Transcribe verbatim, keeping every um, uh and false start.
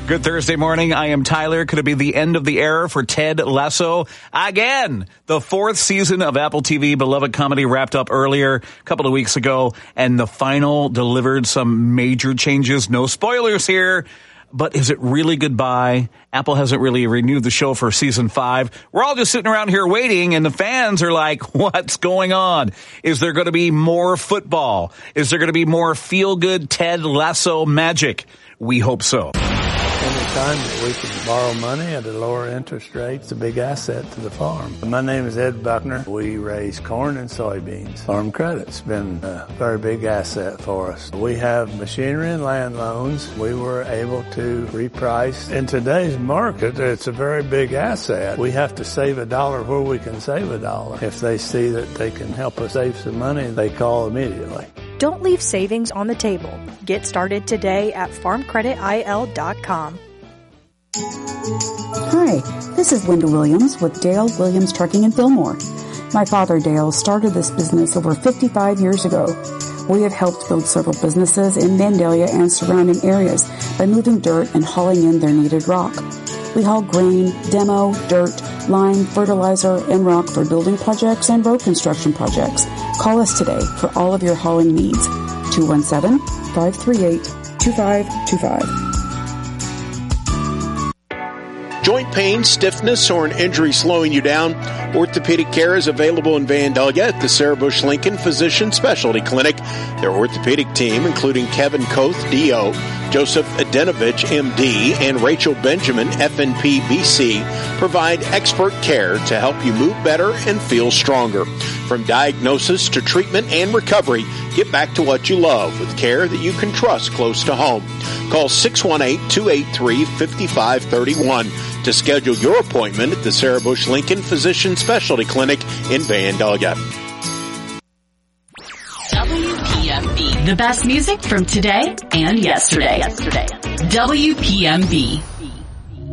Good Thursday morning. I am Tyler. Could it be the end of the era for Ted Lasso? Again, the fourth season of Apple T V beloved comedy wrapped up earlier, a couple of weeks ago, and the final delivered some major changes. No spoilers here. But is it really goodbye? Apple hasn't really renewed the show for season five. We're all just sitting around here waiting, and the fans are like, what's going on? Is there going to be more football? Is there going to be more feel-good Ted Lasso magic? We hope so. Anytime that we can borrow money at a lower interest rate, it's a big asset to the farm. My name is Ed Buckner. We raise corn and soybeans. Farm Credit's been a very big asset for us. We have machinery and land loans. We were able to reprice. In today's market, it's a very big asset. We have to save a dollar where we can save a dollar. If they see that they can help us save some money, they call immediately. Don't leave savings on the table. Get started today at farm credit I L dot com. Hi, this is Linda Williams with Dale Williams Trucking in Fillmore. My father, Dale, started this business over fifty-five years ago. We have helped build several businesses in Vandalia and surrounding areas by moving dirt and hauling in their needed rock. We haul grain, demo, dirt, lime, fertilizer, and rock for building projects and road construction projects. Call us today for all of your hauling needs. two one seven, five three eight, two five two five. Joint pain, stiffness, or an injury slowing you down? Orthopedic care is available in Vandalia at the Sarah Bush Lincoln Physician Specialty Clinic. Their orthopedic team, including Kevin Koth, D O, Joseph Adenovich, M D, and Rachel Benjamin, F N P B C, provide expert care to help you move better and feel stronger. From diagnosis to treatment and recovery, get back to what you love with care that you can trust close to home. Call six one eight, two eight three, five five three one to schedule your appointment at the Sarah Bush Lincoln Physician Specialty Clinic in Vandalia. W P M B. The best music from today and yesterday. yesterday. W P M B.